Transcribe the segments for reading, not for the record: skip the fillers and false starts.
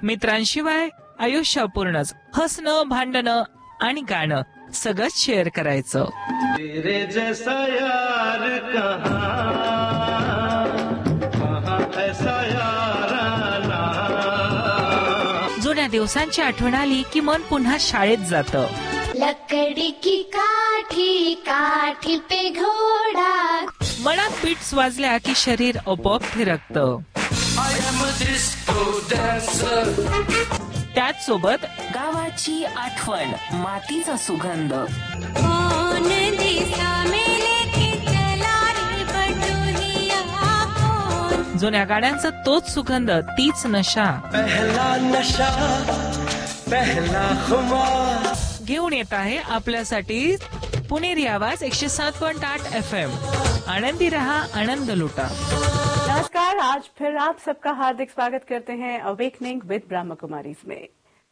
मित्रांशिवाय आयुष्य अपूर्णच. हसणं, भांडणं आणि गाणं सगळंच शेअर करायचं. तेरे जैसा यार कहाँ ऐसा याराना. जुन्या दिवसांची आठवण आली की मन पुन्हा शाळेत जातं. लकड़ी की काठी काठी पे घोडा. मनात बीट्स वाजल्या की शरीर आपोआप फिरकतं. त्याच सोबत गावाची आठवण, मातीचा सुगंध. जुन्या गाण्यांचा तोच सुगंध, तीच नशा. पहला नशा पहला खुमार. घेऊन येत आहे आपल्यासाठी पुणेरी आवाज 107.8 FM. आनंदी रहा, आनंद लुटा. नमस्कार, आज फिर आप सबका हार्दिक स्वागत करते हैं अवेकनिंग विद ब्रह्मा कुमारीज में।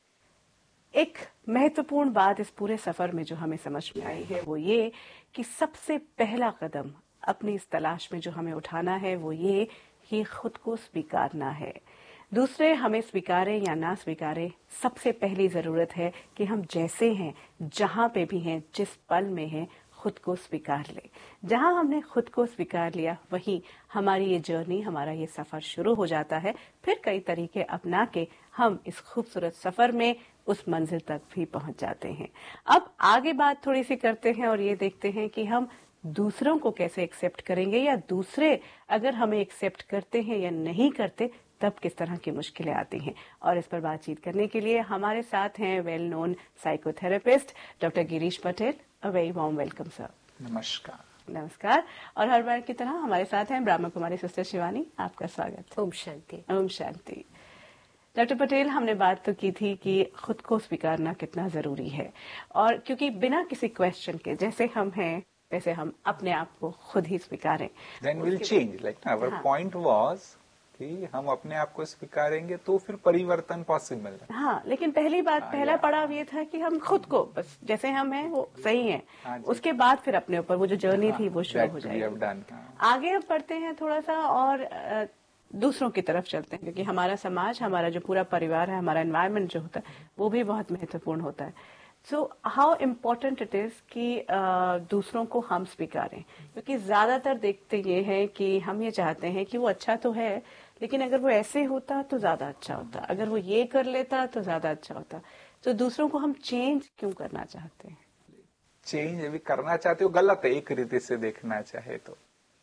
एक महत्वपूर्ण बात इस पूरे सफर में जो हमें समझ में आई है वो ये कि सबसे पहला कदम अपनी इस तलाश में जो हमें उठाना है वो ये कि खुद को स्वीकारना है। दूसरे हमें स्वीकारे या ना स्वीकारे, सबसे पहली जरूरत है कि हम जैसे हैं, जहां पे भी हैं, जिस पल में हैं, खुद को स्वीकार ले। जहां हमने खुद को स्वीकार लिया वहीं हमारी ये जर्नी, हमारा ये सफर शुरू हो जाता है। फिर कई तरीके अपना के हम इस खूबसूरत सफर में उस मंजिल तक भी पहुंच जाते हैं। अब आगे बात थोड़ी सी करते हैं और ये देखते हैं कि हम दूसरों को कैसे एक्सेप्ट करेंगे, या दूसरे अगर हमें एक्सेप्ट करते हैं या नहीं करते तब किस तरह की मुश्किलें आती हैं। और इस पर बातचीत करने के लिए हमारे साथ हैं well known psychotherapist doctor Girish Patel. A very warm welcome sir. नमस्कार। नमस्कार। और हर बार की तरह हमारे साथ हैं ब्रह्मा कुमारी सिस्टर शिवानी। आपका स्वागत। ओम शांति। ओम शांति। डॉक्टर पटेल, हमने बात तो की थी कि खुद को स्वीकारना कितना जरूरी है, और क्योंकि बिना किसी क्वेश्चन के जैसे हम हैं वैसे हम अपने आप को खुद ही स्वीकारें। Then we'll change. Like our point was कि हम अपने आप को स्वीकारेंगे तो फिर परिवर्तन पॉसिबल है। हाँ, लेकिन पहली बात, पहला पड़ाव ये था कि हम खुद को बस जैसे हम हैं वो सही हैं। उसके बाद फिर अपने ऊपर वो जो जर्नी थी वो शुरू हो जाएगी। आगे अब बढ़ते हैं थोड़ा सा और दूसरों की तरफ चलते हैं, क्योंकि हमारा समाज, हमारा जो पूरा परिवार है, हमारा एनवायरनमेंट जो होता है वो भी बहुत महत्वपूर्ण होता है। So how important it is कि दूसरों को हम स्वीकारें, क्योंकि ज्यादातर देखते ये हैं कि हम ये चाहते हैं कि वो अच्छा तो है, लेकिन अगर वो ऐसे होता तो ज्यादा अच्छा होता, अगर वो ये कर लेता तो ज्यादा अच्छा होता। तो दूसरों को हम चेंज क्यों करना चाहते हैं? चेंज अभी करना चाहते हो गलत है, एक रीति से देखना चाहे तो।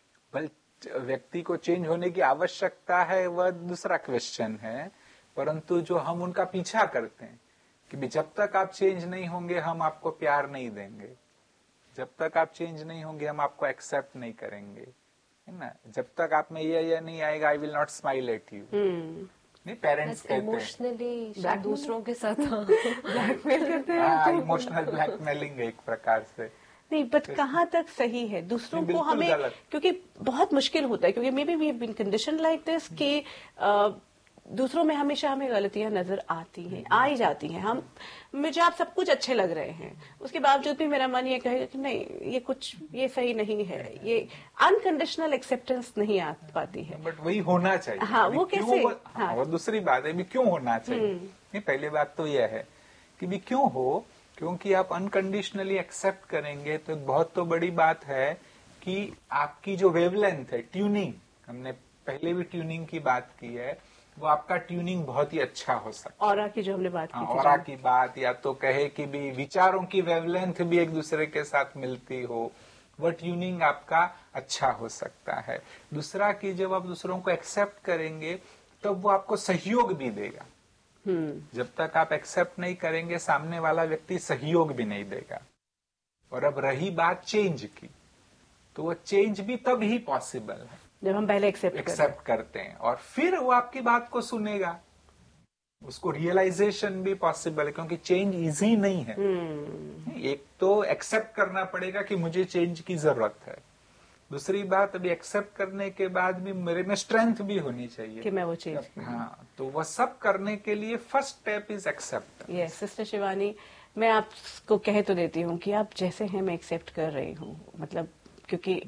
व्यक्ति को चेंज होने की आवश्यकता है वह दूसरा क्वेश्चन है, परंतु जो हम उनका पीछा करते हैं कि जब तक आप चेंज नहीं होंगे हम आपको प्यार नहीं देंगे, जब तक आप चेंज नहीं होंगे हम आपको एक्सेप्ट नहीं करेंगे, है ना, जब तक आप में ये नहीं आएगा I will not smile at you. नहीं, पेरेंट्स कहते हैं इमोशनली दूसरों के साथ ब्लैकमेल करते हैं। इमोशनल ब्लैकमेलिंग एक प्रकार से। नहीं, बट कहाँ तक सही है दूसरों को हमें, क्योंकि बहुत मुश्किल होता है, क्योंकि may be we have been conditioned like this कि दूसरों में हमेशा हमें गलतियां नजर आती हैं, आ ही जाती हैं। हम, मुझे आप सब कुछ अच्छे लग रहे हैं, उसके बावजूद भी मेरा मन ये कहेगा कि नहीं ये सही नहीं है, ये अनकंडीशनल एक्सेप्टेंस नहीं आ पाती है। बट वही होना चाहिए। हाँ, वो कैसे? हाँ, वो दूसरी बात है भी क्यों होना चाहिए। नहीं, पहली बात तो यह है कि भी क्यों हो, क्योंकि आप अनकंडीशनली एक्सेप्ट करेंगे तो बहुत तो बड़ी बात है कि आपकी जो वेवलेंथ है, ट्यूनिंग, हमने पहले भी ट्यूनिंग की बात की है, वो आपका ट्यूनिंग बहुत ही अच्छा हो सकता है। ऑरा की जो हमने बात की थी, ऑरा की बात, या तो कहे कि भी विचारों की वेवलेंथ भी एक दूसरे के साथ मिलती हो, वह ट्यूनिंग आपका अच्छा हो सकता है। दूसरा कि जब आप दूसरों को एक्सेप्ट करेंगे तब वो आपको सहयोग भी देगा। जब तक आप एक्सेप्ट नहीं करेंगे सामने वाला व्यक्ति सहयोग भी नहीं देगा। और अब रही बात चेंज की, तो वो चेंज भी तब ही पॉसिबल है जब हम पहले एक्सेप्ट करते हैं, और फिर वो आपकी बात को सुनेगा, उसको रियलाइजेशन भी पॉसिबल है, क्योंकि चेंज इजी नहीं है। एक तो एक्सेप्ट करना पड़ेगा कि मुझे चेंज की जरूरत है, दूसरी बात अभी एक्सेप्ट करने के बाद भी मेरे में स्ट्रेंथ भी होनी चाहिए कि मैं वो चीज, हाँ, तो वह सब करने के लिए first step is accept. Yes sister Shivani, मैं आपको कह तो देती हूँ कि आप जैसे हैं मैं एक्सेप्ट कर रही हूँ, मतलब क्योंकि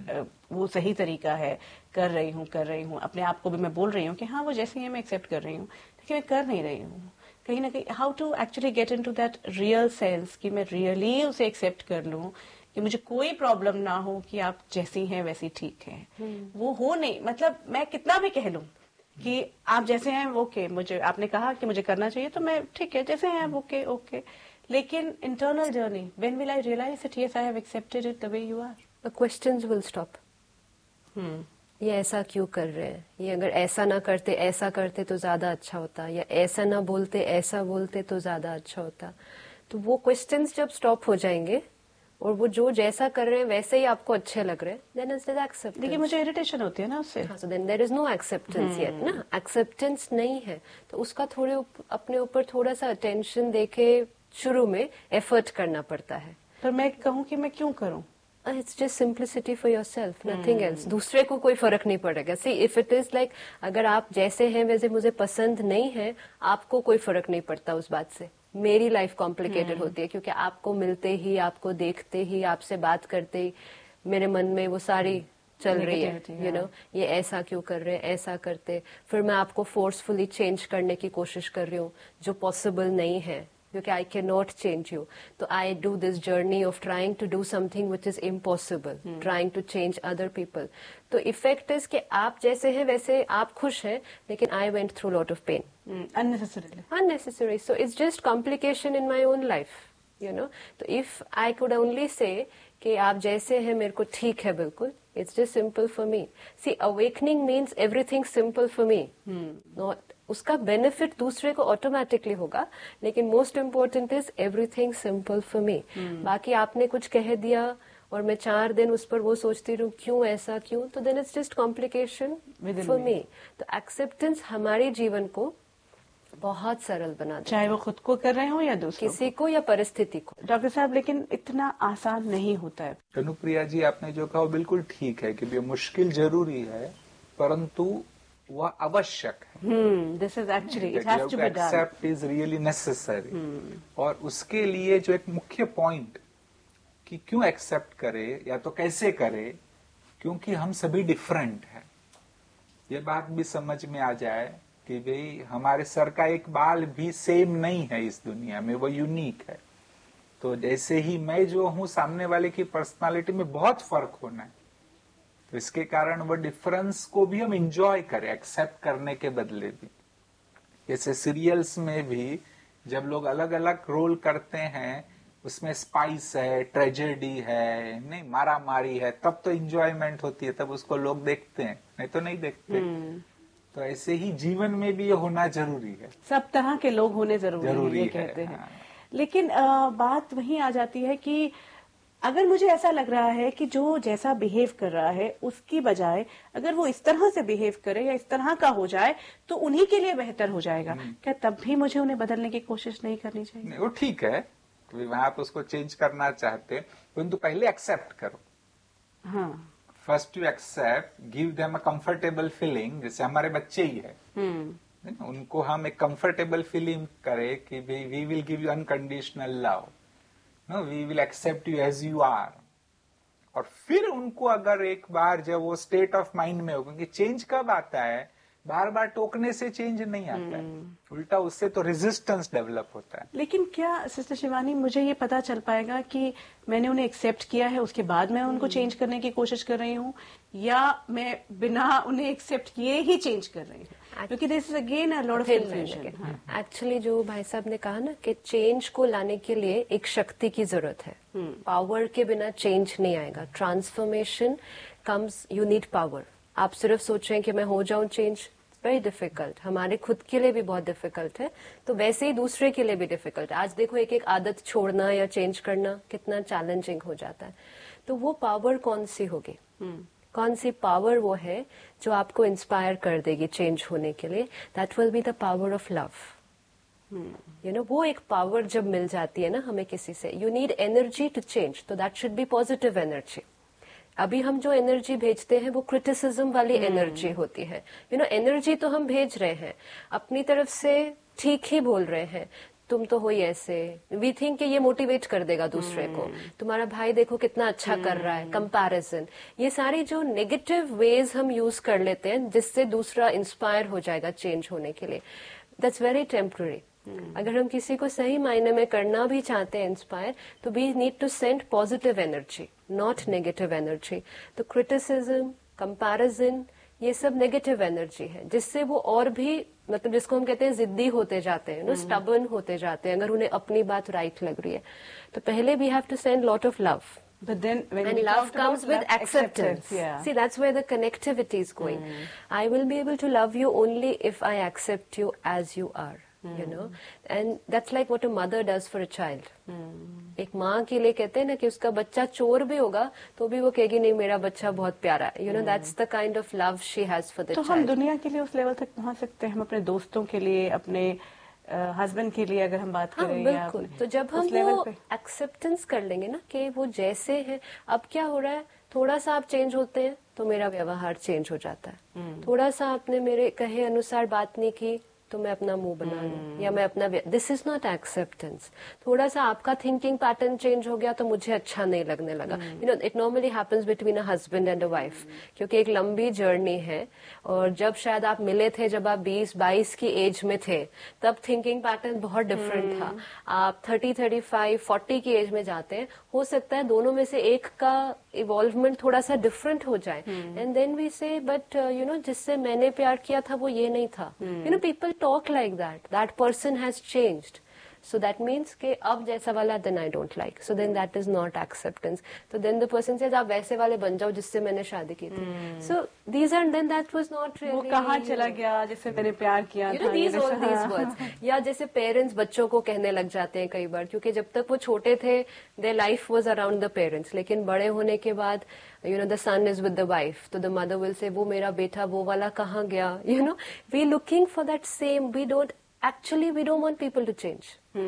वो सही तरीका है, कर रही हूँ, अपने आप को भी मैं बोल रही हूँ कि हाँ वो जैसे ही है मैं एक्सेप्ट कर रही हूँ, लेकिन मैं कर नहीं रही हूँ। कहीं ना कहीं how to actually get into that real sense कि मैं रियली उसे एक्सेप्ट कर लूं, कि मुझे कोई प्रॉब्लम ना हो कि आप जैसी हैं वैसी ठीक हैं। वो हो नहीं, मतलब मैं कितना भी कह लूं कि आप जैसे हैं ओके, मुझे आपने कहा कि मुझे करना चाहिए तो मैं ठीक है जैसे हैं ओके ओके, लेकिन internal journey, when will I realise that yes I have accepted it the way you are, The questions will stop. ये ऐसा क्यों कर रहे हैं, ये अगर ऐसा ना करते ऐसा करते तो ज्यादा अच्छा होता, या ऐसा ना बोलते ऐसा बोलते तो ज्यादा अच्छा होता। तो वो क्वेश्चंस जब स्टॉप हो जाएंगे और वो जो जैसा कर रहे हैं वैसे ही आपको अच्छे लग रहे हैं, देन इज एक्सेप्टेंस। लेकिन मुझे इरिटेशन होती है ना उससे। हाँ, so then there is no acceptance yet ना, एक्सेप्टेंस नहीं है तो उसका थोड़े अपने ऊपर थोड़ा सा अटेंशन देके शुरू में एफर्ट करना पड़ता है। पर मैं कहूँ कि मैं क्यों करूँ? It's just simplicity for yourself, nothing else. दूसरे को कोई फर्क नहीं पड़ेगा। See if it is like अगर आप जैसे हैं वैसे मुझे पसंद नहीं है, आपको कोई फर्क नहीं पड़ता उस बात से। मेरी लाइफ कॉम्प्लिकेटेड होती है क्योंकि आपको मिलते ही, आपको देखते ही, आपसे बात करते ही मेरे मन में वो सारी चल रही है, यू नो, ये ऐसा क्यों कर रहे हैं, ऐसा करते, फिर मैं आपको फोर्सफुली चेंज करने की कोशिश कर रही हूँ जो पॉसिबल नहीं है क्योंकि I can not change you. तो I do this journey of trying to do something which is impossible, trying to change other people. तो इफेक्ट इज कि आप जैसे हैं वैसे आप खुश हैं, लेकिन I went through lot of pen unnecessary. So it's just complication in my own life, you know. तो if I could only say कि आप जैसे हैं मेरे को ठीक है बिल्कुल, it's just simple for me. See, awakening means everything simple for me. Not उसका बेनिफिट दूसरे को ऑटोमेटिकली होगा, लेकिन most important is everything simple for me. बाकी आपने कुछ कह दिया और मैं 4 दिन उस पर वो सोचती रहूं क्यों ऐसा क्यों, तो then it's just complication for me. तो एक्सेप्टेंस हमारे जीवन को बहुत सरल बना देता है, चाहे वो खुद को कर रहे हो या दूसरों किसी को या परिस्थिति को। डॉक्टर साहब, लेकिन इतना आसान नहीं होता है। तनुप्रिया जी, आपने जो कहा वो बिल्कुल ठीक है कि ये मुश्किल जरूरी है, परंतु वह आवश्यक है। This is actually it has to be done, accept is really necessary. और उसके लिए जो एक मुख्य पॉइंट कि क्यों एक्सेप्ट करे या तो कैसे करे, क्योंकि हम सभी डिफरेंट हैं। ये बात भी समझ में आ जाए कि भाई हमारे सर का एक बाल भी सेम नहीं है इस दुनिया में, वो यूनिक है। तो जैसे ही मैं जो हूं, सामने वाले की पर्सनालिटी में बहुत फर्क होना है। तो इसके कारण वो डिफरेंस को भी हम इंजॉय करें, एक्सेप्ट करने के बदले भी। जैसे सीरियल्स में भी जब लोग अलग अलग रोल करते हैं, उसमें स्पाइस है, ट्रेजेडी है, नहीं मारा मारी है, तब तो इंजॉयमेंट होती है, तब उसको लोग देखते हैं, नहीं तो नहीं देखते। तो ऐसे ही जीवन में भी ये होना जरूरी है, सब तरह के लोग होने जरूरी है, कहते हैं। लेकिन बात वहीं आ जाती है कि अगर मुझे ऐसा लग रहा है कि जो जैसा बिहेव कर रहा है उसकी बजाय अगर वो इस तरह से बिहेव करे या इस तरह का हो जाए तो उन्हीं के लिए बेहतर हो जाएगा, क्या तब भी मुझे उन्हें बदलने की कोशिश नहीं करनी चाहिए? नहीं, वो ठीक है, वहां आप उसको चेंज करना चाहते, परंतु पहले एक्सेप्ट करो। हाँ, first you accept, give them a comfortable feeling. जैसे हमारे बच्चे ही है, उनको हम एक कंफर्टेबल फीलिंग करें कि we will give you unconditional love, no we will accept you as you are. और फिर उनको अगर एक बार जब वो स्टेट ऑफ माइंड में हो, क्योंकि चेंज कब आता है, बार बार टोकने से चेंज नहीं आता है, उल्टा उससे तो रेजिस्टेंस डेवलप होता है। लेकिन क्या सिस्टर शिवानी मुझे ये पता चल पाएगा कि मैंने उन्हें एक्सेप्ट किया है उसके बाद मैं उनको चेंज करने की कोशिश कर रही हूँ, या मैं बिना उन्हें एक्सेप्ट किए ही चेंज कर रही हूँ? क्योंकि this is again a lot of confusion. Actually जो भाई साहब ने कहा ना कि चेंज को लाने के लिए एक शक्ति की जरूरत है, पावर के बिना चेंज नहीं आएगा। Transformation comes, you need power. आप सिर्फ सोच रहे हैं कि मैं हो जाऊं चेंज, वेरी डिफिकल्ट, हमारे खुद के लिए भी बहुत डिफिकल्ट है, तो वैसे ही दूसरे के लिए भी डिफिकल्ट है। आज देखो एक एक आदत छोड़ना या चेंज करना कितना चैलेंजिंग हो जाता है। तो वो पावर कौन सी होगी, कौन सी पावर वो है जो आपको इंस्पायर कर देगी चेंज होने के लिए? That will be the power of love. You know, वो एक पावर जब मिल जाती है ना हमें किसी से, you need energy to change, तो that should be positive energy. अभी हम जो एनर्जी भेजते हैं वो क्रिटिसिज्म वाली एनर्जी होती है। यू नो, एनर्जी तो हम भेज रहे हैं, अपनी तरफ से ठीक ही बोल रहे हैं, तुम तो हो ही ऐसे, वी थिंक कि ये मोटिवेट कर देगा दूसरे को, तुम्हारा भाई देखो कितना अच्छा कर रहा है, कंपैरिजन, ये सारी जो नेगेटिव वेज हम यूज कर लेते हैं जिससे दूसरा इंस्पायर हो जाएगा चेंज होने के लिए, दैट्स वेरी टेम्पररी। अगर हम किसी को सही मायने में करना भी चाहते हैं इंस्पायर, तो we need to send positive energy, not negative energy. तो क्रिटिसिज्म, कंपैरिजन, ये सब नेगेटिव एनर्जी है जिससे वो और भी, मतलब जिसको हम कहते हैं जिद्दी होते जाते हैं, स्टबर्न होते जाते हैं, अगर उन्हें अपनी बात राइट लग रही है। तो पहले we have to send lot of love, But then when and we love talked comes about with love, acceptance. yeah. See, that's where the connectivity is going. I will be able to love you only if I accept you as you are, you know, and that's like what a mother does for a child. एक माँ के लिए कहते हैं ना कि उसका बच्चा चोर भी होगा तो भी वो कहेगी नहीं मेरा बच्चा बहुत प्यारा है, you know, that's the kind of love she has for the तो child. हम दुनिया के लिए उस लेवल तक पहुंच सकते हैं, हम अपने दोस्तों के लिए, अपने हस्बैंड के लिए अगर हम बात हाँ, करें, बिल्कुल। तो जब हम लेवल वो पे एक्सेप्टेंस कर लेंगे ना कि वो जैसे हैं, अब क्या हो रहा है, थोड़ा सा आप चेंज होते हैं तो मेरा व्यवहार चेंज हो जाता है, थोड़ा सा आपने मेरे कहे अनुसार बात नहीं की तो मैं अपना मुंह बना लूं, या मैं अपना, दिस इज नॉट एक्सेप्टेंस। थोड़ा सा आपका थिंकिंग पैटर्न चेंज हो गया तो मुझे अच्छा नहीं लगने लगा, you know, it normally happens between a husband and a wife, क्योंकि एक लंबी जर्नी है, और जब शायद आप मिले थे जब आप 20-22 की एज में थे, तब थिंकिंग पैटर्न बहुत डिफरेंट था। आप 30, 35, 40 की एज में जाते हैं, हो सकता है दोनों में से एक का इवॉल्वमेंट थोड़ा सा डिफरेंट हो जाए, एंड देन वी से बट यू नो जिससे मैंने प्यार किया था वो ये नहीं था, you know, people talk like that person has changed, so that means कि अब जैसा वाला then I don't like, so then that is not acceptance, so then the person says आप वैसे वाले बन जाओ जिससे मैंने शादी की थी, so these are, then that was not really, वो कहाँ चला गया जिससे मैंने प्यार किया you था, know, these all these words, या जैसे पेरेंट्स बच्चों को कहने लग जाते हैं कई बार, क्योंकि जब तक वो छोटे थे their life was around the parents, लेकिन बड़े होने के बाद you know the son is with the wife, तो the mother will say वो मेरा बेटा वो वाला कहाँ गया, you know, we looking for that same, we don't actually, we don't want people to change.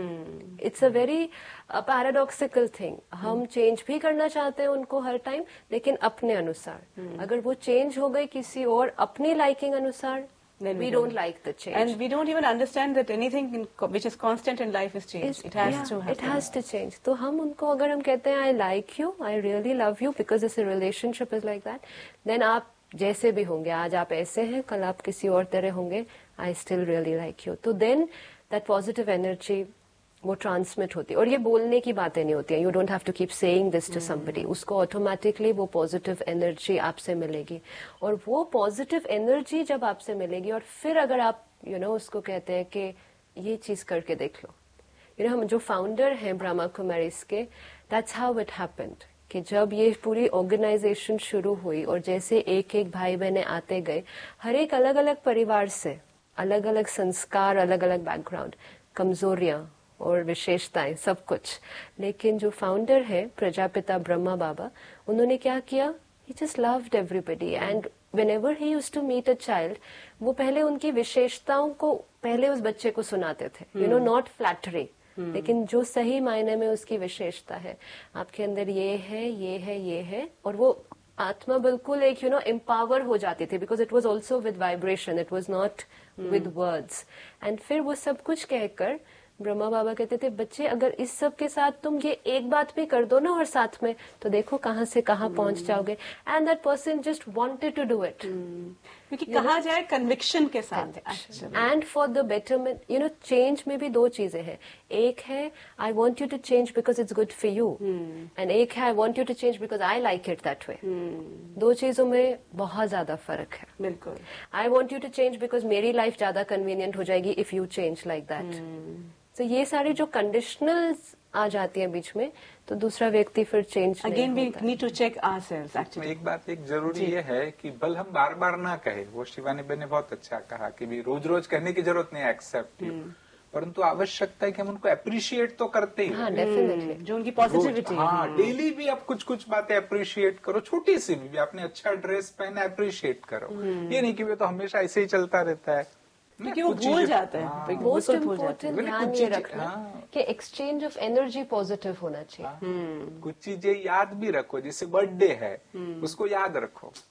It's a very paradoxical thing. हम change भी करना चाहते हैं उनको हर टाइम, लेकिन अपने अनुसार। अगर वो चेंज हो गई किसी और अपनी लाइकिंग अनुसार, Then we don't like the change. And we don't even understand that anything which is constant in life is change. It has to happen. It has to change. तो हम उनको अगर हम कहते हैं I like you, I really love you because this relationship is like that, then आप जैसे भी होंगे, आज आप ऐसे हैं, कल आप किसी और तरह होंगे, I still really like you. तो then that positive energy वो ट्रांसमिट होती है, और ये बोलने की बातें नहीं होती हैं, you don't have to keep saying this to somebody, उसको ऑटोमेटिकली वो पॉजिटिव एनर्जी आपसे मिलेगी, और वो पॉजिटिव एनर्जी जब आपसे मिलेगी, और फिर अगर आप यू नो उसको कहते हैं कि ये चीज करके देख लो, यू नो, हम जो फाउंडर हैं ब्रह्मा कुमारीज के, दैट्स हाउ इट हैपेंड, कि जब ये पूरी ऑर्गेनाइजेशन शुरू हुई और जैसे एक एक भाई बहने आते गए, हर एक अलग अलग परिवार से, अलग अलग संस्कार, अलग अलग बैकग्राउंड, कमजोरियां और विशेषताएं, सब कुछ, लेकिन जो फाउंडर है प्रजापिता ब्रह्मा बाबा, उन्होंने क्या किया, ही just loved everybody, and whenever he used to meet a child, वो पहले उनकी विशेषताओं को पहले उस बच्चे को सुनाते थे, यू नो, नॉट फ्लैटरी, लेकिन जो सही मायने में उसकी विशेषता है, आपके अंदर ये है, ये है, ये है, और वो आत्मा बिल्कुल एक यू नो एम्पावर हो जाती थी, because it was also with vibration, it was not with words, and फिर वो सब कुछ कहकर ब्रह्मा बाबा कहते थे, बच्चे अगर इस सब के साथ तुम ये एक बात भी कर दो ना और साथ में, तो देखो कहाँ से कहाँ पहुंच जाओगे, and that person just wanted to do it, क्योंकि कहा जाए कन्विक्शन के साथ, and for the betterment, you know, change में भी दो चीजें हैं, एक है I want you to change because it's good for you, and एक है I want you to change because I like it that way, दो चीजों में बहुत ज्यादा फर्क है। बिल्कुल, I want you to change because मेरी लाइफ ज्यादा कन्वीनियंट हो जाएगी if you change like that, तो ये सारी जो कंडीशनल्स आ जाती हैं बीच में, तो दूसरा व्यक्ति फिर change again we need to check ourselves actually. एक बात एक जरूरी ये है कि बल हम बार बार ना कहे, वो शिवानी बहन ने बहुत अच्छा कहा कि भी रोज रोज कहने की जरूरत नहीं, एक्सेप्ट यू, परंतु आवश्यकता है कि हम उनको अप्रिशिएट तो करते ही, हाँ डेफिनेटली, जो उनकी पॉजिटिविटी, हाँ डेली भी आप कुछ कुछ बातें अप्रिशिएट करो, छोटी सी भी आपने अच्छा ड्रेस पहना अप्रिशिएट करो, ये नहीं कि वे तो हमेशा ऐसे ही चलता रहता है, क्योंकि वो भूल जाते हैं, मोस्ट इम्पोर्टेंट ध्यान ये रखना कि एक्सचेंज ऑफ एनर्जी पॉजिटिव होना चाहिए। कुछ चीजें याद भी रखो, जैसे बर्थडे है उसको याद रखो,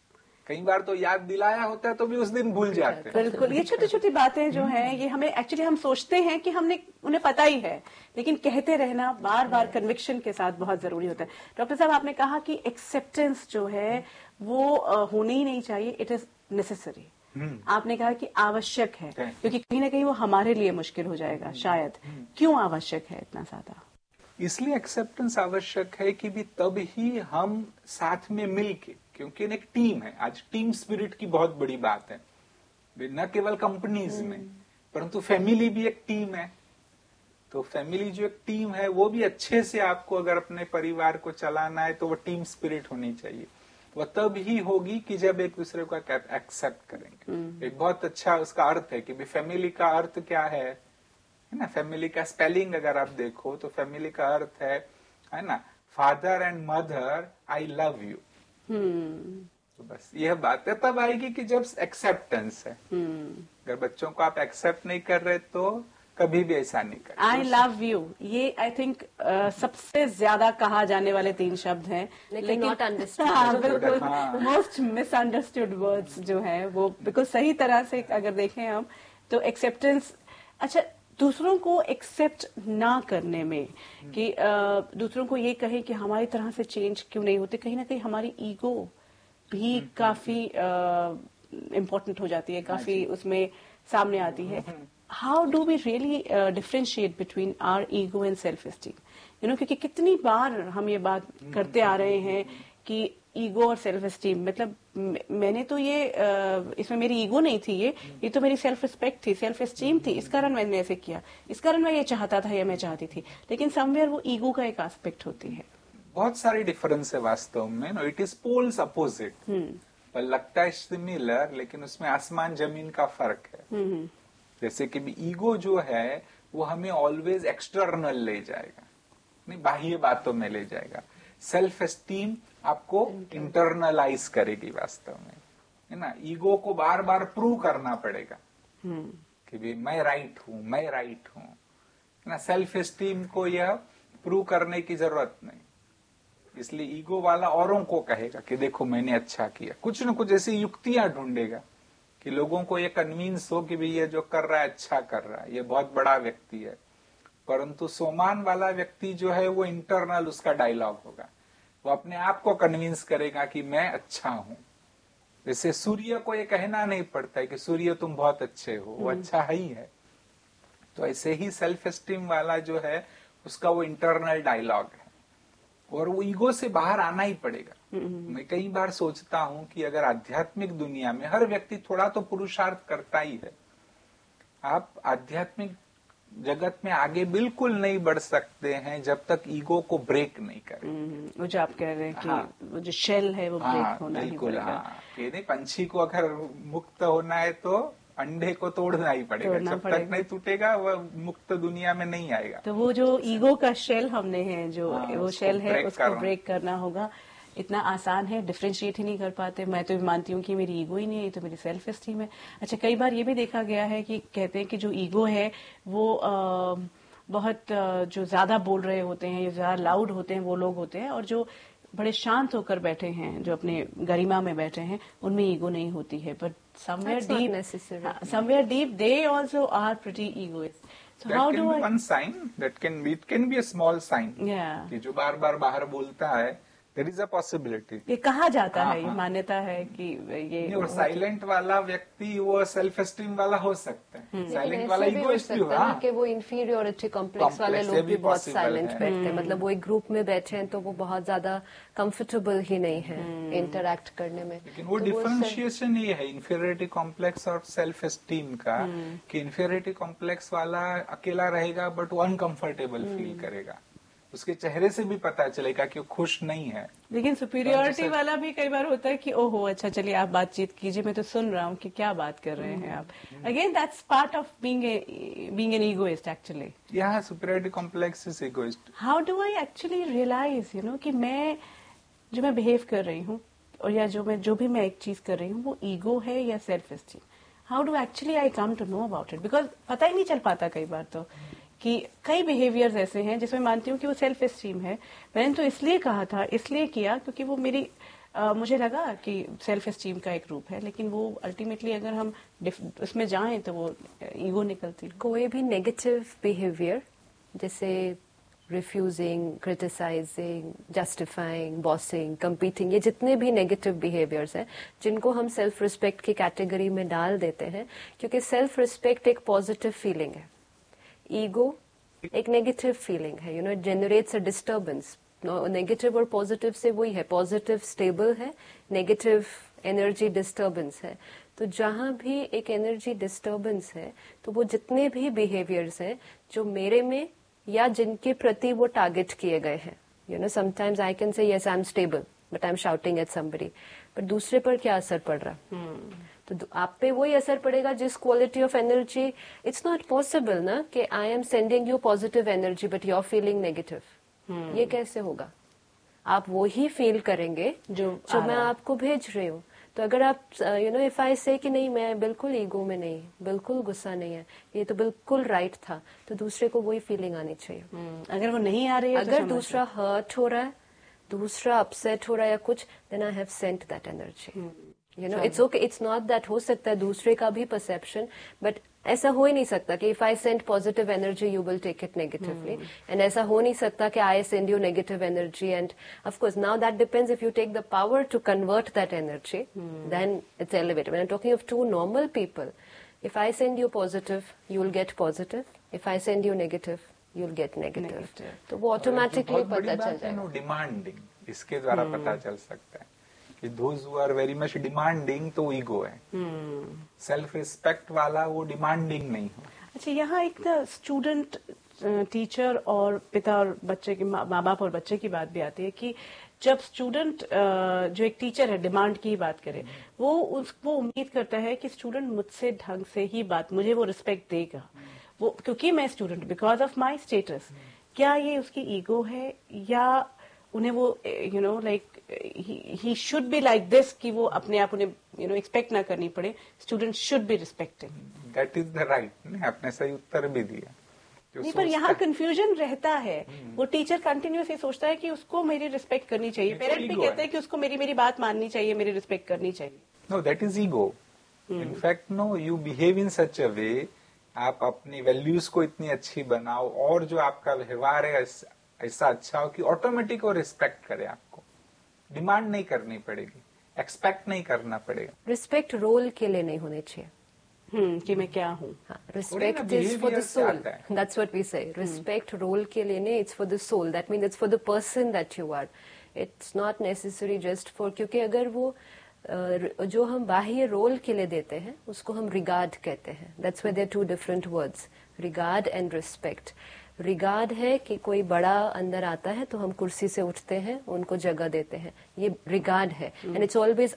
कई बार तो याद दिलाया होता है तो भी उस दिन भूल जाते हैं। बिल्कुल, ये छोटी छोटी बातें जो हैं ये हमें एक्चुअली हम सोचते हैं कि हमने उन्हें पता ही है, लेकिन कहते रहना बार बार कन्विक्शन के साथ बहुत जरूरी होता है। डॉक्टर साहब, आपने कहा कि एक्सेप्टेंस जो है वो होनी ही नहीं चाहिए, इट इज नेसेसरी। आपने कहा कि आवश्यक है, क्योंकि कहीं ना कहीं वो हमारे लिए मुश्किल हो जाएगा शायद। क्यों आवश्यक है इतना ज्यादा? इसलिए एक्सेप्टेंस आवश्यक है कि भी तब ही हम साथ में मिलके, क्योंकि एक टीम है, आज टीम स्पिरिट की बहुत बड़ी बात है, न केवल कंपनीज में परंतु फैमिली भी एक टीम है। तो फैमिली जो एक टीम है वो भी अच्छे से, आपको अगर अपने परिवार को चलाना है तो वो टीम स्पिरिट होनी चाहिए। वह तब ही होगी कि जब एक दूसरे को एक्सेप्ट करेंगे। एक बहुत अच्छा उसका अर्थ है कि फैमिली का अर्थ क्या है ना। फैमिली का स्पेलिंग अगर आप देखो तो फैमिली का अर्थ है ना, father and mother I love you. तो बस यह बात है तब आएगी कि जब एक्सेप्टेंस है। अगर बच्चों को आप एक्सेप्ट नहीं कर रहे तो कभी भी ऐसा नहीं कर। आई लव यू, ये आई थिंक सबसे ज्यादा कहा जाने वाले 3 शब्द हैं, लेकिन नॉट अंडरस्टूड। हाँ, बिल्कुल मोस्ट मिसअंडरस्टूड वर्ड्स जो हैं वो बिल्कुल सही तरह से अगर देखें हम तो एक्सेप्टेंस। अच्छा, दूसरों को एक्सेप्ट ना करने में कि दूसरों को ये कहे कि हमारी तरह से चेंज क्यों नहीं होते, कहीं ना कहीं हमारी ईगो भी काफी इम्पोर्टेंट हो जाती है, काफी उसमें सामने आती है। How do we really differentiate between our ego and self esteem? क्योंकि कितनी बार हम ये बात करते आ रहे हैं कि ईगो और सेल्फ एस्टीम, मतलब मैंने तो ये इसमें मेरी ईगो नहीं थी, ये तो मेरी सेल्फ रिस्पेक्ट थी, सेल्फ एस्टीम थी, इस कारण मैंने ऐसे किया, इस कारण मैं ये चाहता था या मैं चाहती थी, लेकिन समवेयर वो ईगो का एक एस्पेक्ट होती है। बहुत सारी डिफरेंस है वास्तव में, इट इज पोल्स अपोजिट, पर लगता है सिमिलर, लेकिन उसमें आसमान जमीन का फर्क है। जैसे कि ईगो जो है वो हमें ऑलवेज एक्सटर्नल ले जाएगा, नहीं बाह्य बातों में ले जाएगा। सेल्फ एस्टीम आपको इंटरनलाइज करेगी वास्तव में, है ना। ईगो को बार बार प्रूव करना पड़ेगा कि भी मैं राइट हूं, मैं राइट हूं, है ना। सेल्फ एस्टीम को यह प्रूव करने की जरूरत नहीं, इसलिए ईगो वाला औरों को कहेगा कि देखो मैंने अच्छा किया, कुछ न कुछ ऐसी युक्तियां ढूंढेगा कि लोगों को ये कन्विंस हो कि भाई ये जो कर रहा है अच्छा कर रहा है, ये बहुत बड़ा व्यक्ति है। परंतु सोमान वाला व्यक्ति जो है वो इंटरनल उसका डायलॉग होगा, वो अपने आप को कन्विंस करेगा कि मैं अच्छा हूं। जैसे सूर्य को ये कहना नहीं पड़ता है कि सूर्य तुम बहुत अच्छे हो, वो अच्छा ही है। तो ऐसे ही सेल्फ एस्टीम वाला जो है उसका वो इंटरनल डायलॉग है और वो ईगो से बाहर आना ही पड़ेगा। मैं कई बार सोचता हूं कि अगर आध्यात्मिक दुनिया में हर व्यक्ति थोड़ा तो पुरुषार्थ करता ही है, आप आध्यात्मिक जगत में आगे बिल्कुल नहीं बढ़ सकते हैं जब तक ईगो को ब्रेक नहीं करें। वो जो आप कह रहे हैं कि वो जो शेल है वो ब्रेक होना ही पड़ेगा। ये नहीं, पंछी को अगर मुक्त होना है तो अंडे को तोड़ना ही पड़ेगा, जब तक नहीं टूटेगा वह मुक्त दुनिया में नहीं आएगा। तो वो जो ईगो का शेल हमने है, जो वो शेल है उसको ब्रेक करना होगा। इतना आसान है, डिफरेंशिएट ही नहीं कर पाते। मैं तो मानती हूँ कि मेरी ईगो ही नहीं है, ये तो मेरी सेल्फ एस्टीम है। अच्छा, कई बार ये भी देखा गया है कि कहते हैं कि जो ईगो है वो बहुत जो ज्यादा बोल रहे होते हैं, ज्यादा लाउड होते हैं वो लोग होते हैं, और जो बड़े शांत होकर बैठे हैं, जो अपने गरिमा में बैठे हैं, उनमें ईगो नहीं होती है। But somewhere deep they also are pretty egoist. So that how can do be I? one sign, it can be a small sign. Yeah. कि जो बार बार बाहर बोलता है, there is a possibility. ये कहा जाता है, ये मान्यता है कि ये और साइलेंट वाला व्यक्ति वो सेल्फ एस्टीम वाला हो सकता है, साइलेंट वाला इगोइस्ट भी हो सकता है कि वो इंफीरियोरिटी कॉम्प्लेक्स वाले लोग भी बहुत साइलेंट बैठते हैं। मतलब वो एक ग्रुप में बैठे हैं तो वो बहुत ज्यादा कंफर्टेबल ही नहीं है इंटरैक्ट करने में। लेकिन वो डिफरेंशिएशन ये है इंफीरियोरिटी कॉम्प्लेक्स और सेल्फ एस्टीम का, कि इंफीरियोरिटी कॉम्प्लेक्स वाला अकेला रहेगा बट वो अनकंफर्टेबल फील करेगा, उसके चेहरे से भी पता चलेगा कि वो खुश नहीं है। लेकिन सुपीरियोरिटी वाला भी कई बार होता है कि ओहो अच्छा चलिए आप बातचीत कीजिए, मैं तो सुन रहा हूँ कि क्या बात कर रहे हैं आप। Again that's part of being an egoist actually. यहाँ superiority complex is egoist. How do I actually realise कि मैं जो मैं बिहेव कर रही हूँ और या जो भी मैं एक चीज कर रही हूँ वो ईगो है या self esteem? How do actually I come to know about it? Because पता ही नहीं चल पाता कई बार तो कि कई बिहेवियर्स ऐसे हैं जिसमें मानती हूँ कि वो सेल्फ एस्टीम है, मैंने तो इसलिए कहा था, इसलिए किया क्योंकि वो मेरी मुझे लगा कि सेल्फ एस्टीम का एक रूप है, लेकिन वो अल्टीमेटली अगर हम उसमें जाएं तो वो ईगो निकलती है। कोई भी नेगेटिव बिहेवियर जैसे refusing, criticising, justifying, bossing, competing, ये जितने भी नेगेटिव बिहेवियर्स हैं जिनको हम सेल्फ रिस्पेक्ट की कैटेगरी में डाल देते हैं, क्योंकि सेल्फ रिस्पेक्ट एक पॉजिटिव फीलिंग है, ईगो एक नेगेटिव फीलिंग है, it generates a disturbance. Negative और पॉजिटिव से वही है, पॉजिटिव स्टेबल है, नेगेटिव एनर्जी डिस्टर्बेंस है। तो जहां भी एक एनर्जी डिस्टर्बेंस है तो वो जितने भी बिहेवियर्स हैं जो मेरे में या जिनके प्रति वो टारगेट किए गए हैं, sometimes I can say yes I am stable but I am shouting at somebody, पर दूसरे पर क्या असर पड़ रहा? तो आप पे वही असर पड़ेगा जिस quality of energy. It's not possible ना कि I am sending you positive energy but you are feeling negative, ये कैसे होगा? आप वो ही फील करेंगे जो मैं आपको भेज रही हूँ। तो अगर आप इफ आई से कि नहीं मैं बिल्कुल ईगो में नहीं, बिल्कुल गुस्सा नहीं है, ये तो बिल्कुल राइट था, तो दूसरे को वही फीलिंग आनी चाहिए। अगर वो नहीं आ रही है, अगर दूसरा हर्ट हो रहा है, दूसरा अपसेट हो रहा है या कुछ, then I have sent that energy. It's okay, it's not that हो सकता है दूसरे का भी परसेप्शन, बट ऐसा हो ही नहीं सकता कि if I send positive energy you will take it negatively, and ऐसा हो नहीं सकता कि I send you negative energy end of course now that depends if you take the power to convert that energy, then it's elevated. When I am talking of to normal people, if I send you positive you will get positive, if I send you negative you will get negative. तो वो automatically पता चल जाएगा। Demanding इसके द्वारा पता चल सकता है कि those who are very much demanding तो ईगो है, सेल्फ रिस्पेक्ट वाला वो डिमांडिंग नहीं हो। अच्छा, यहाँ एक ना स्टूडेंट, टीचर और पिता और बच्चे के, माँ बाप और बच्चे की बात भी आती है कि जब स्टूडेंट जो एक टीचर है डिमांड की बात करे, वो उम्मीद करता है कि स्टूडेंट मुझसे ढंग से ही बात, मुझे वो रिस्पेक्ट देगा, वो क्योंकि मैं student, because of my status. क्या ये उसकी ईगो है या उन्हें वो like he should be like this कि वो अपने आप उन्हें एक्सपेक्ट ना करनी पड़े, student should be respected? That is the right, आपने सही उत्तर भी दिया। नहीं, पर यहाँ कंफ्यूजन रहता है। वो टीचर कंटिन्यूसली सोचता है कि उसको मेरी रिस्पेक्ट करनी चाहिए, पेरेंट भी कहते हैं कि उसको मेरी बात माननी चाहिए, मेरी रिस्पेक्ट करनी चाहिए। No, that is ego. In fact no, you behave in सच अ वे, आप अपनी वैल्यूज को इतनी अच्छी बनाओ और जो आपका व्यवहार है ऐसा अच्छा हो कि ऑटोमेटिक वो रिस्पेक्ट करे, आपको डिमांड नहीं करनी पड़ेगी, एक्सपेक्ट नहीं करना पड़ेगा। रिस्पेक्ट रोल के लिए नहीं होने चाहिए कि मैं क्या हूँ। Respect is for the soul, that's what we से। रिस्पेक्ट रोल के लिए नहीं, it's for the soul, that means it's for the person that you are, it's not necessary just for, क्योंकि अगर वो जो हम बाह्य रोल के लिए देते हैं उसको हम रिगार्ड कहते हैं। That's why there to different words, regard and respect. Regard है कि कोई बड़ा अंदर आता है तो हम कुर्सी से उठते हैं, उनको जगह देते हैं, ये रिगार्ड है, and it's always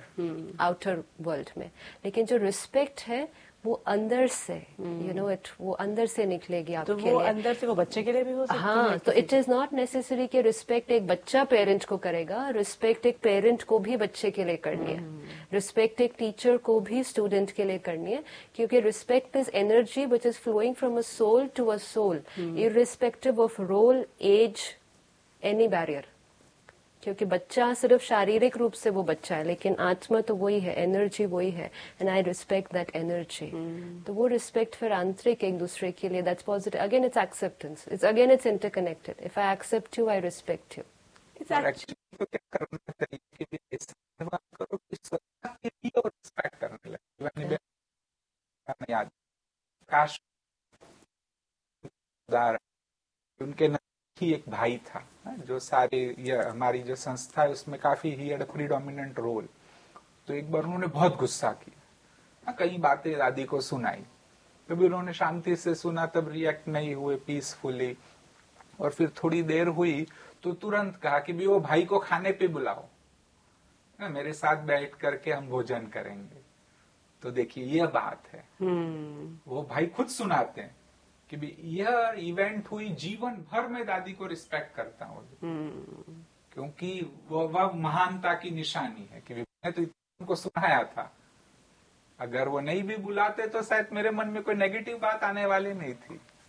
outer world में। लेकिन जो रिस्पेक्ट है वो अंदर से, वो अंदर से निकलेगी आपके लिए। तो वो अंदर से वो बच्चे के लिए भी हो सकती है। हाँ, तो इट इज नॉट नेसेसरी कि रिस्पेक्ट एक बच्चा पेरेंट को करेगा, रिस्पेक्ट एक पेरेंट को भी बच्चे के लिए करनी है, रिस्पेक्ट एक टीचर को भी स्टूडेंट के लिए करनी है, क्योंकि respect is energy which is flowing from a soul to a soul, irrespective of role, as, any barrier. क्योंकि बच्चा सिर्फ शारीरिक रूप से वो बच्चा है, लेकिन आत्मा तो वही है, एनर्जी वही है, and I respect that energy. तो वो रिस्पेक्ट फिर आंतरिक एक दूसरे के लिए, that's positive. Again it's acceptance, it's interconnected. If I accept you, I respect you. Actually क्या करना चाहिए कि सेवा करो कि स्वतः के लिए और रिस्पेक्ट करने लगे। याद काश उनके ही एक भाई था जो सारे हमारी जो संस्था है उसमें काफी he had a predominant role. तो एक बार उन्होंने बहुत गुस्सा किया, कई बातें दादी को सुनाई, कभी उन्होंने शांति से सुना, तब रिएक्ट नहीं हुए पीसफुली, और फिर थोड़ी देर हुई तो तुरंत कहा कि भी वो भाई को खाने पे बुलाओ, मेरे साथ बैठ करके हम भोजन करेंगे। तो देखिए यह बात है, वो भाई खुद सुनाते हैं कि भी यह इवेंट हुई, जीवन भर में दादी को रिस्पेक्ट करता हूँ, क्योंकि वह महानता की निशानी है कि मैंने तो उनको सुनाया था। अगर वो नहीं भी बुलाते तो शायद मेरे मन में कोई नेगेटिव बात आने वाली नहीं थी,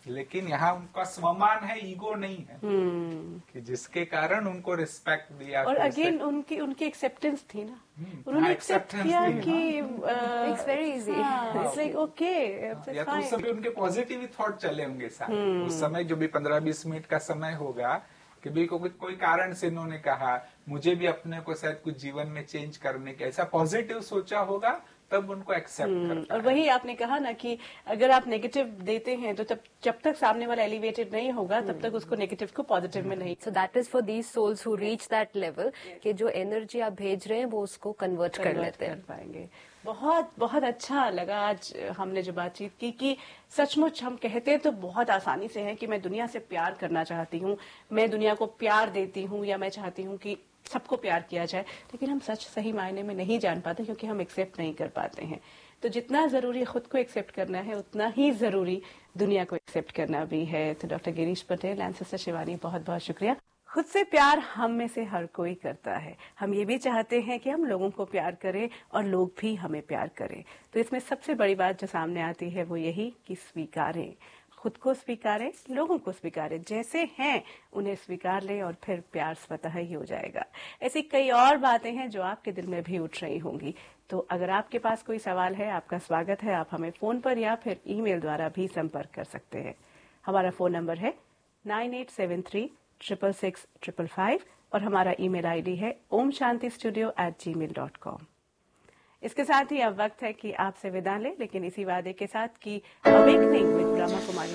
लेकिन यहाँ उनका स्वमान है, ईगो नहीं है, कि जिसके कारण उनको रिस्पेक्ट दिया। और अगेन उनकी एक्सेप्टेंस थी ना, उन्होंने एक्सेप्ट किया कि it's very easy, it's like okay, या तो उस समय उनके पॉजिटिव ही थॉट चले होंगे सारे। उस समय जो भी 15-20 मिनट का समय होगा कि भी कोई कारण से इन्होंने कहा मुझे भी अपने को शायद कुछ जीवन में चेंज करने के, ऐसा पॉजिटिव सोचा होगा, तब उनको एक्सेप्ट करना। और वही आपने कहा ना कि अगर आप नेगेटिव देते हैं तो जब तक सामने वाला एलिवेटेड नहीं होगा तब तक उसको नेगेटिव को पॉजिटिव में नहीं। So that is for these souls who reach that level कि जो एनर्जी आप भेज रहे हैं वो उसको कन्वर्ट कर लेते हैं। पाएंगे। बहुत बहुत अच्छा लगा आज हमने जो बातचीत की कि सचमुच हम कहते तो बहुत आसानी से हैं कि मैं दुनिया से प्यार करना चाहती हूँ, मैं दुनिया को प्यार देती हूँ, या मैं चाहती हूँ कि सबको प्यार किया जाए, लेकिन हम सच सही मायने में नहीं जान पाते क्योंकि हम एक्सेप्ट नहीं कर पाते हैं। तो जितना जरूरी खुद को एक्सेप्ट करना है उतना ही जरूरी दुनिया को एक्सेप्ट करना भी है। तो doctor Girish Patel and sister Shivani, बहुत बहुत शुक्रिया। खुद से प्यार हम में से हर कोई करता है, हम ये भी चाहते हैं कि हम लोगों को प्यार करें और लोग भी हमें प्यार करें। तो इसमें सबसे बड़ी बात जो सामने आती है वो यही कि स्वीकारें, खुद को स्वीकारें, लोगों को स्वीकारें, जैसे हैं उन्हें स्वीकार लें और फिर प्यार स्वतः ही हो जाएगा। ऐसी कई और बातें हैं जो आपके दिल में भी उठ रही होंगी। तो अगर आपके पास कोई सवाल है, आपका स्वागत है, आप हमें फोन पर या फिर ईमेल द्वारा भी संपर्क कर सकते हैं। हमारा फोन नंबर है 9873666555 और हमारा ईमेल आईडी है omshantistudio@gmail.com। इसके साथ ही अब वक्त है कि आपसे विदा लें, लेकिन इसी वादे के साथ कि अवेकनिंग विद ब्रह्मा कुमारी